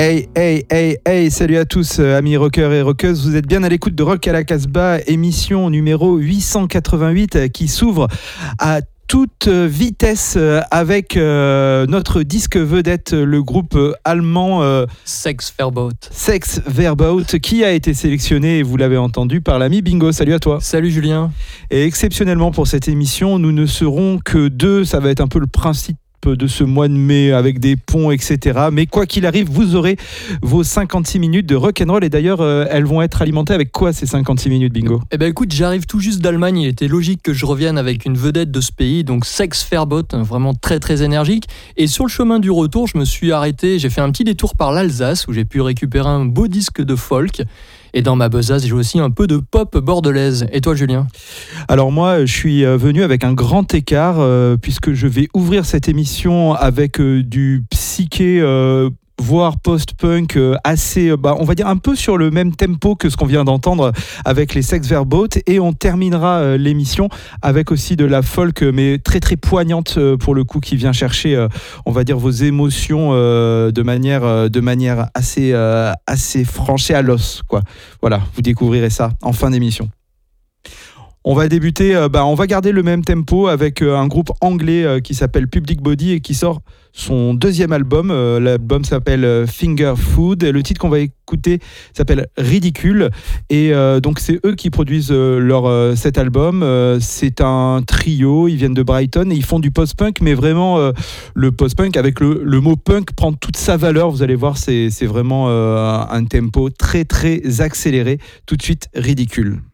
Hey, salut à tous, amis rockers et rockeuses. Vous êtes bien à l'écoute de Rock à la Casbah, émission numéro 888 qui s'ouvre à toute vitesse avec notre disque vedette, le groupe allemand Sex Verboten. Sex Verboten, qui a été sélectionné, vous l'avez entendu, par l'ami Bingo. Salut à toi. Salut Julien. Et exceptionnellement pour cette émission, nous ne serons que deux. Ça va être un peu le principe de ce mois de mai avec des ponts, etc. Mais quoi qu'il arrive, vous aurez vos 56 minutes de rock'n'roll. Et d'ailleurs, elles vont être alimentées avec quoi ces 56 minutes, Bingo ? Eh ben écoute, j'arrive tout juste d'Allemagne. Il était logique que je revienne avec une vedette de ce pays, donc Sex Verboten, vraiment très très énergique. Et sur le chemin du retour, je me suis arrêté, j'ai fait un petit détour par l'Alsace où j'ai pu récupérer un beau disque de folk. Et dans ma besace, j'ai aussi un peu de pop bordelaise. Et toi, Julien ? Alors moi, je suis venu avec un grand écart puisque je vais ouvrir cette émission avec du psyché, voire post-punk assez, on va dire un peu sur le même tempo que ce qu'on vient d'entendre avec les Sex Verboten, et on terminera l'émission avec aussi de la folk, mais très très poignante pour le coup, qui vient chercher, on va dire, vos émotions de manière assez franche et à l'os, quoi. Voilà, vous découvrirez ça en fin d'émission. On va débuter, on va garder le même tempo avec un groupe anglais qui s'appelle Public Body et qui sort son deuxième album. L'album s'appelle Finger Food et le titre qu'on va écouter s'appelle Ridicule. Et donc c'est eux qui produisent cet album. C'est un trio, ils viennent de Brighton et ils font du post-punk, mais vraiment le post-punk avec le mot punk prend toute sa valeur. Vous allez voir, c'est vraiment un tempo très très accéléré. Tout de suite, Ridicule.